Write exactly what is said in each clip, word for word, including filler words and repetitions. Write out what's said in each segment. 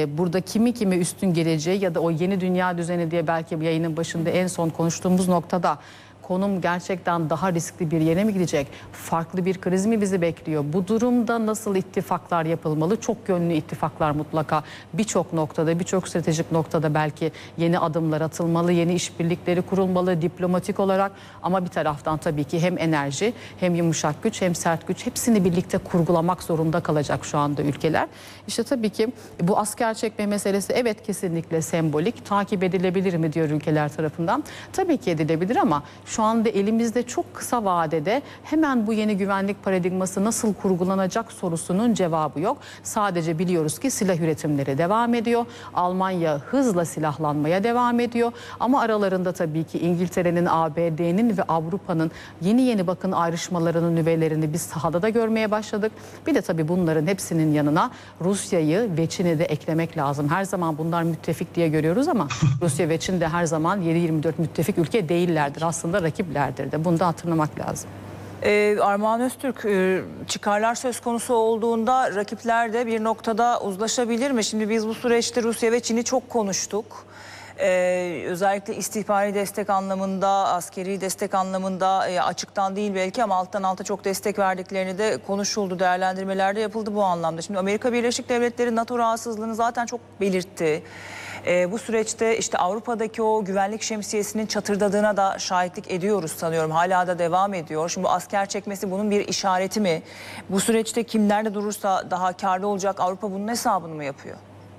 e, burada kimi kimi üstün geleceği ya da o yeni dünya düzeni diye belki bir yayının başında en son konuştuğumuz noktada konum gerçekten daha riskli bir yere mi gidecek? Farklı bir kriz mi bizi bekliyor? Bu durumda nasıl ittifaklar yapılmalı? Çok yönlü ittifaklar mutlaka birçok noktada, birçok stratejik noktada belki yeni adımlar atılmalı, yeni işbirlikleri kurulmalı diplomatik olarak. Ama bir taraftan tabii ki hem enerji, hem yumuşak güç, hem sert güç hepsini birlikte kurgulamak zorunda kalacak şu anda ülkeler. İşte tabii ki bu asker çekme meselesi evet kesinlikle sembolik. Takip edilebilir mi diyor ülkeler tarafından? Tabii ki edilebilir ama şu anda elimizde çok kısa vadede hemen bu yeni güvenlik paradigması nasıl kurgulanacak sorusunun cevabı yok. Sadece biliyoruz ki silah üretimleri devam ediyor. Almanya hızla silahlanmaya devam ediyor. Ama aralarında tabii ki İngiltere'nin, A B D'nin ve Avrupa'nın yeni yeni bakın ayrışmalarının nüvelerini biz sahada da görmeye başladık. Bir de tabii bunların hepsinin yanına Rusya'yı ve Çin'i de eklemek lazım. Her zaman bunlar müttefik diye görüyoruz ama Rusya ve Çin de her zaman yedi yirmi dört müttefik ülke değillerdir. Aslında rakiplerdir de. Bunu da hatırlamak lazım. Ee, Armağan Öztürk, e, çıkarlar söz konusu olduğunda rakipler de bir noktada uzlaşabilir mi? Şimdi biz bu süreçte Rusya ve Çin'i çok konuştuk. Ee, özellikle istihbari destek anlamında, askeri destek anlamında e, açıktan değil belki ama alttan alta çok destek verdiklerini de konuşuldu, değerlendirmelerde yapıldı bu anlamda. Şimdi Amerika Birleşik Devletleri NATO rahatsızlığını zaten çok belirtti. Ee, bu süreçte işte Avrupa'daki o güvenlik şemsiyesinin çatırdadığına da şahitlik ediyoruz sanıyorum. Hala da devam ediyor. Şimdi bu asker çekmesi bunun bir işareti mi? Bu süreçte kim nerede durursa daha karlı olacak, Avrupa bunun hesabını mı yapıyor?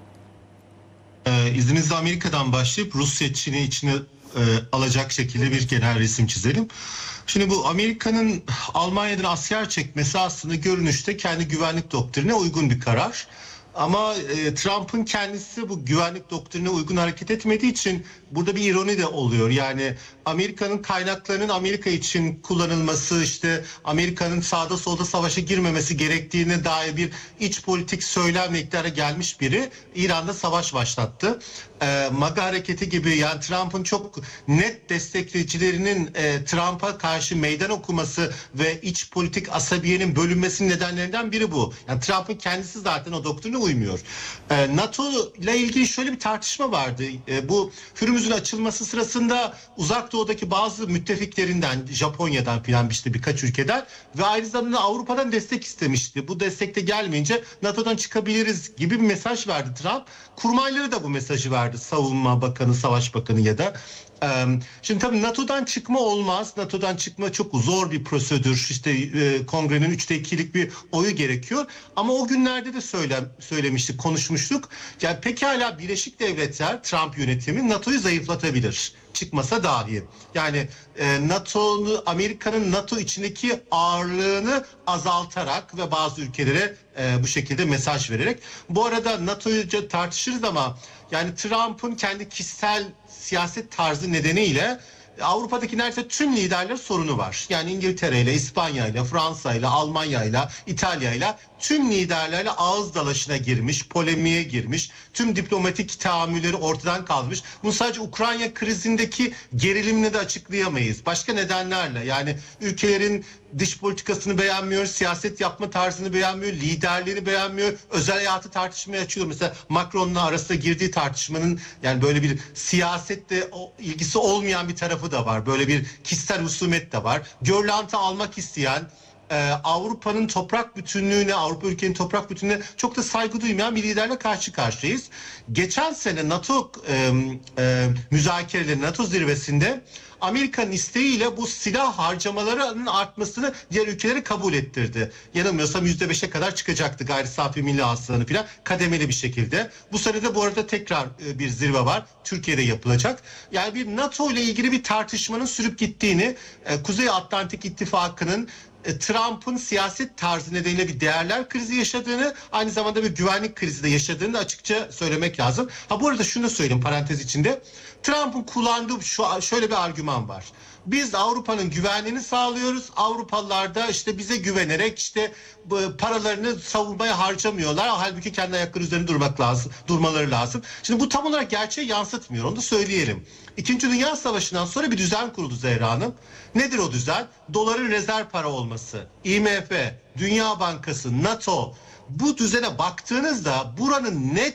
Ee, izninizle Amerika'dan başlayıp Rusya, Çin'i içine e, alacak şekilde bir genel resim çizelim. Şimdi bu Amerika'nın Almanya'dan asker çekmesi aslında görünüşte kendi güvenlik doktrinine uygun bir karar. Ama e, Trump'ın kendisi bu güvenlik doktrinine uygun hareket etmediği için burada bir ironi de oluyor. Yani Amerika'nın kaynaklarının Amerika için kullanılması, işte Amerika'nın sağda solda savaşa girmemesi gerektiğine dair bir iç politik söylemle iktidara gelmiş biri İran'da savaş başlattı. E, MAGA hareketi gibi, yani Trump'ın çok net destekleyicilerinin e, Trump'a karşı meydan okuması ve iç politik asabiyenin bölünmesinin nedenlerinden biri bu. Yani Trump'ın kendisi zaten o doktrine uymuyor. E, NATO ile ilgili şöyle bir tartışma vardı. E, bu Hürmüz'ün açılması sırasında Uzak Doğu'daki bazı müttefiklerinden, Japonya'dan filan işte birkaç ülkeden ve aynı zamanda Avrupa'dan destek istemişti. Bu destek de gelmeyince NATO'dan çıkabiliriz gibi bir mesaj verdi Trump. Kurmayları da bu mesajı verdi. Savunma Bakanı, Savaş Bakanı ya da. Şimdi tabii NATO'dan çıkma olmaz. NATO'dan çıkma çok zor bir prosedür. İşte e, kongrenin üçte ikilik bir oyu gerekiyor. Ama o günlerde de söyle, söylemiştik, konuşmuştuk. Yani pekala Birleşik Devletler, Trump yönetimi NATO'yu zayıflatabilir. Çıkmasa dahi. Yani e, NATO'nu, Amerika'nın NATO içindeki ağırlığını azaltarak ve bazı ülkelere e, bu şekilde mesaj vererek. Bu arada NATO'yu tartışırız ama yani Trump'ın kendi kişisel siyaset tarzı nedeniyle Avrupa'daki neredeyse tüm liderler sorunu var. Yani İngiltere ile, İspanya ile, Fransa ile, Almanya ile, İtalya ile tüm liderlerle ağız dalaşına girmiş, polemiğe girmiş, tüm diplomatik tahammülleri ortadan kaldırmış. Bunu sadece Ukrayna krizindeki gerilimle de açıklayamayız. Başka nedenlerle, yani ülkelerin dış politikasını beğenmiyor, siyaset yapma tarzını beğenmiyor, liderleri beğenmiyor, özel hayatı tartışmaya açıyor. Mesela Macron'la arasında girdiği tartışmanın yani böyle bir siyasette ilgisi olmayan bir tarafı da var. Böyle bir kişisel husumet de var. Görlantı almak isteyen, Ee, Avrupa'nın toprak bütünlüğüne, Avrupa ülkenin toprak bütünlüğüne çok da saygı duymayan bir liderle karşı karşıyayız. Geçen sene NATO e, e, müzakereleri, NATO zirvesinde Amerika'nın isteğiyle bu silah harcamalarının artmasını diğer ülkelere kabul ettirdi. Yanılmıyorsam yüzde beşe kadar çıkacaktı gayri safi milli hasılanı falan kademeli bir şekilde. Bu sene de bu arada tekrar e, bir zirve var. Türkiye'de yapılacak. Yani bir NATO ile ilgili bir tartışmanın sürüp gittiğini, e, Kuzey Atlantik İttifakı'nın Trump'ın siyaset tarzı nedeniyle bir değerler krizi yaşadığını, aynı zamanda bir güvenlik krizi de yaşadığını da açıkça söylemek lazım. Ha bu arada şunu da söyleyeyim parantez içinde. Trump'ın kullandığı şu şöyle bir argüman var. Biz Avrupa'nın güvenliğini sağlıyoruz. Avrupalılar da işte bize güvenerek işte paralarını savunmaya harcamıyorlar. Halbuki kendi ayakları üzerinde durmak lazım, durmaları lazım. Şimdi bu tam olarak gerçeği yansıtmıyor. Onu da söyleyelim. İkinci Dünya Savaşı'ndan sonra bir düzen kuruldu Zehra Hanım. Nedir o düzen? Doların rezerv para olması, I M F, Dünya Bankası, NATO. Bu düzene baktığınızda buranın net